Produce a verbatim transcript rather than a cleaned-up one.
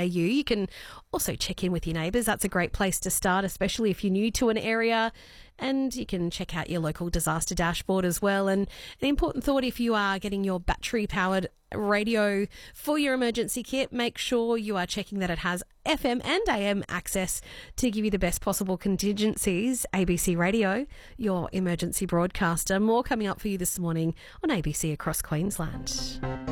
a u. You can also check in with your neighbours. That's a great place to start, especially if you're new to an area. And you can check out your local disaster dashboard as well. And an important thought, if you are getting your battery-powered radio for your emergency kit, make sure you are checking that it has F M and A M access to give you the best possible contingencies. A B C Radio, your emergency broadcaster. More coming up for you this morning on A B C Across Queensland.